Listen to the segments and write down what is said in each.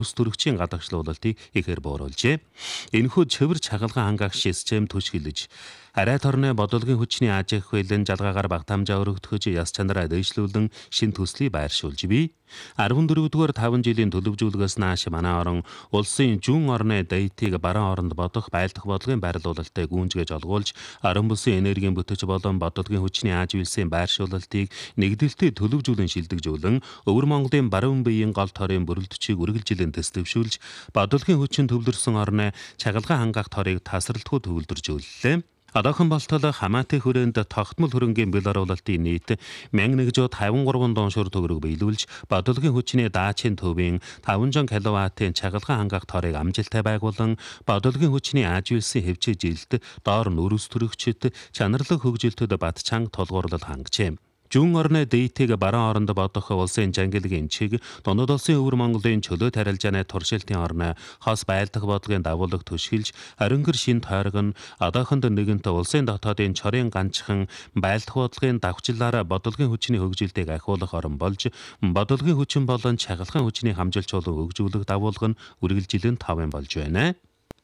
Ус төрөгчийн гадагшлуулалтыг ихээр бууруулжээ. Энэхүү цэвэр чагалгаа хангах систем түшгэлж арай торны бодлогын хүчний аж ахуй хвээлэн жалгаагаар багтаамжаа өргөдгөж яс чанараа дэвшлүүлэн шин төслийг байршуулж бий. 14-р 5 жилийн төлөвжүүлгээс нааш манай орон улсын зүүн орны дэйтийг баруун оронд бодох байлдах бодлогын байрлуулалтыг гүйцэтгэж олгуулж орон бүсийн энергийн бүтэц болон бодлогын хүчний аж үйлсийн байршуулалтыг нэгдэлтэд төлөвжүүлэн шилдэгжүүлэн өвөр Монголын баруун биеийн гол торын бүрэлдэхүүнийг үргэлжилэн төслөвшүүлж бодлогын хүчин төвлөрсөн орны чагалгаа хангах торыг тасралтгүй төвлөржүүллээ. Одоохон болтол хамаатай хүрээнд тогтмол хөрөнгийн бэл оруулалтын нийт 1153 дуушуур төгрөг биелүүлж бодлогын хүчний даачийн төвийн 500 кВт-ийн чагалгаа хангах торыг амжилттай байгуулан бодлогын хүчний аж үйлсийн хэвчээ жилд доор нүрс төрөгчд чанарлаг хөгжилтөд бат чанга тулгуурлал хангажээ. Зүүн орны дэйтийг баруун оронд бодох улсын жангилгийн чиг дундад улсын өвөр Монголын чөлөө тарилжааны туршилтын орны хос байлдах бодлогын дагуулыг төшгөлж орнгөр шин тойрог нь одоохонд нэгэнт улсын дотоодын чорын ганцхан байлдах бодлогын давхчлаараа бодлогын хүчний хөгжилтийг ахиулах орон болж бодлогын хүчин болон чагалгын хүчний хамжилт чуулган хөгжүүлэх дагуулга нь үргэлжилэн таван болж байна.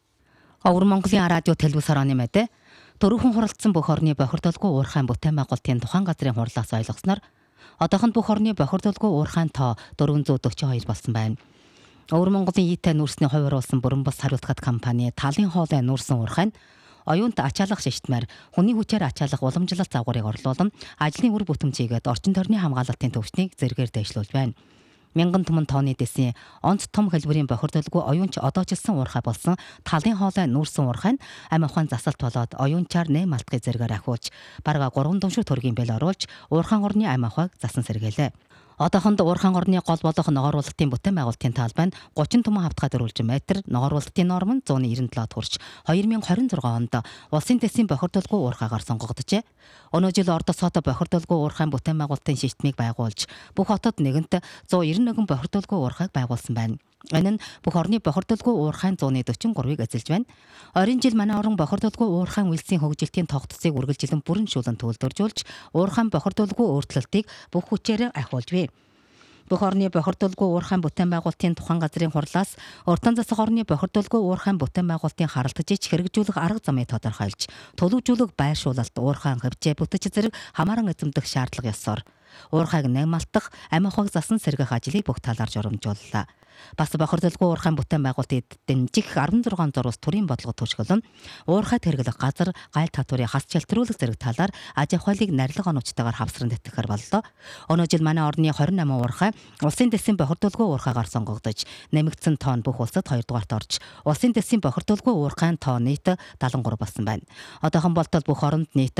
Өвөр Монголын радио телевиз хорооны мэдээ Төрөөхөн хуралдсан бүх орны бохирдолгүй уурхайн бүтээн байгуулалтын тухайн газрын хурлаас ойлгосноор одоохонд бүх орны бохирдолгүй уурхайн тоо 442 болсон байна. Өвөр Монголын ийтэй нүүрсний хувь оруулсан бүрэн бус хариуцлагат компани Талын хоолой нүүрсэн уурхайн оюунт ачаалах шиштмээр хүний хүчээр ачаалах уламжлалт загварыг орлуулан ажлын үр бүтэмжийгээд орчин тойрны хамгаалалтын төвчнийг зэргээр дэвшлүүлж байна. 1000 түмэн тооны дэсийн онц том хэлбэрийн бохирдолгүй оюунч одоочилсан уурхай болсон Талын хоолой нүүрсэн уурхай нь амь ухаан засалт болоод оюунчаар нэм алтгыг зэргээр ахиулж бараг 3 дүншиг төргийн бэл оруулж уурхайн орны амь ухааг засан сэргээлээ. Одоохонд уурхайн орны гол болох ногооруулалтын бүтээн байгуулалтын талбай нь 30 түмэн хавтгай дөрвөлж метр, ногооруулалтын норм нь 197 хүрч 2026 онд улсын дэсийн бохирдолгүй уурхайгаар сонгогдожээ. Өнөө жил Ордо сот бохирдолгүй уурхайн бүтээн байгуулалтын шийтмийг байгуулж бүх хотод нэгэнт 191 бохирдолгүй уурхайг байгуулсан байна. Энэ нь бүх орны бохирдолгүй уурхайн 143-ыг эзэлж байна. Орон жил манай орон бохирдолгүй уурхайн үйлсийн хөгжилтийн тогтцыг үргэлжилэн бүрэн төлөвлөж уурхайн бохирдолгүй өөрчлөлтийг бүх хүчээр ахиулж бий. Бүх орны бохирдолгүй уурхайн бүтээн байгуулалтын тухайн газрын хурлаас уртан засаг орны бохирдолгүй уурхайн бүтээн байгуулалтын харалтажиж хэрэгжүүлэх арга замыг тодорхойлж төлөвжүүлэх байршуулалт уурхайн хөвчөө бүтэц зэрэг хамааран эзэмдэх шаардлага ёсоор уурхайг нэмалтах амь ухааг засан сэргэх ажлыг бүх талаар журамжууллаа. Бас бохирдолгүй уурхайн бүтээн байгуулалтад дэмжих 16 зурвас төрийн бодлого төшгөлөн уурхайд хэрэглэх газар гайл татварын хас шилтрүүлэх зэрэг талаар аж ахуйлыг нарилга онцтойгоор хавсран тэтгэхэр боллоо. Өнөө жил манай орны 28 уурхай улсын дэсийн бохирдолгүй уурхайгаар сонгогдож нэмэгдсэн тоон бүх улсад 2 дугаарт орж улсын дэсийн бохирдолгүй уурхайн тоо нийт 73 болсон байна. Одоохон болтол бүх оронд нийт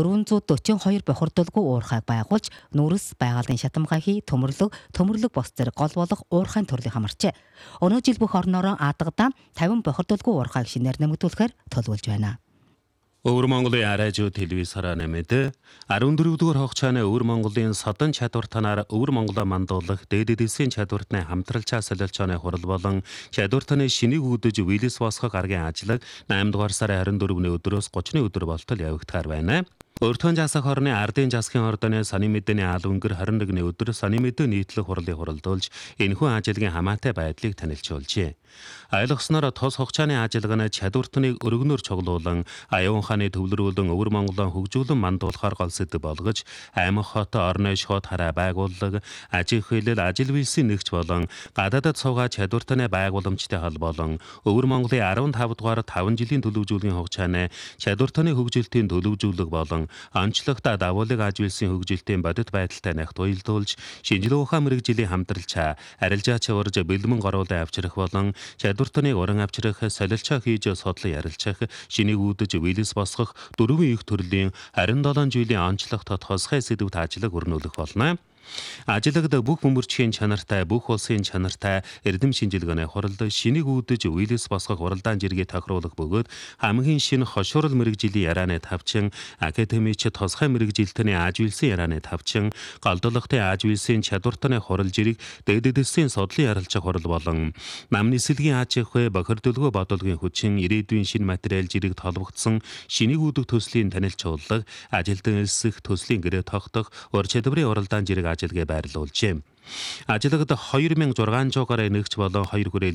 442 бохирдолгүй уурхайг байгуулж нүрс, байгалийн шатамгай төмөрлөг бос зэрэг гол болох уурхайн төрлийг хамарчээ. Өнөө жил бүх орноор аадгадаа 50 бохирдолгүй уурхайг шинээр нэмэгдүүлэхээр төлөвлөж байна. Өвөр Монголын радио телевиз хорооны мэдээ 14-р хугацааны өвөр Монголын содон чадвар танаар өвөр Монголоо мандуулах дээд дэсийн чадвартны хамтралчаа солилцооны хурал болон чадвар таны шинийг үүдэж вилэс босгох аргын ажлыг 8-р сарын 24-ний өдрөөс 30-ны өдөр болтол явагдахаар байна. Өртгөн жасах орны ардын засгийн ордоны сонин мэдээний албангаар 21-ний өдөр сонин мэдээ нийтлэг хурлыг хуралдуулж энэхүү ажлын хамаатай байдлыг танилцуулжээ. Ойлгосноор тос хугацааны ажиллагаа нь чадвартныг өргөнөөр чоглуулан аюун хааны төвлөрүүлэн өвөр Монголоо хөгжүүлэн мандуулахаар гол сэдэв болгож аймаг хот орны шууд хараа байгууллага ажил хөлөл ажил вилсийн нэгж болон гадаадд суугаа чадвартны байгууламжтай холбоолон өвөр Монголын 15 дугаар 5 жилийн төлөвжүүлгийн хугацааны чадвартны хөгжилтийн төлөвжүүлэг болон онцлогтой дагуулыг аж вилсийн хөгжилтийн бодит байдалтай нягт уялдуулж шинжилгээ ухаан мэрэгжлийн хамтралчаа арилжаач урж бэлмэн гороолын авчрах болон чадвартны уран авчрах солилцоо хийж судлан ярилцах шинийг үүдэж вилэс босгох 4 их төрлийн 27 жилийн онцлог тодхосхой сэдвт ажлыг өрнүүлэх болно. Ажлагд бүх бөмбөрчгийн чанартай, бүх улсын чанартай эрдэм шинжилгээний хуралд шинийг үүдэж вилэс босгох уралдаан жиргээ тохируулах бөгөөд хамгийн шинэ хошуурал мэрэгжлийн ярианы тавчин, академич тосгой мэрэгжилтний аж вилсийн ярианы тавчин, голдолготой аж вилсийн чадвартны хурал жирэг дээдэдсийн судлын ярилцах хурал болон намны эсэлгийн аж ахуй бохирдолгүй бодлогын хүчин, ирээдүйн шинэ материал жирэг толбогдсон шинийг үүдэх төслийн танилцуулга, ажилтан элсэх төслийн гэрээ тогтох, ур чадварын уралдаан жирэг ажилгээ байрлуулжээ. Ажилгад 2600 гаруй нэгч болон 2 хүрээлэн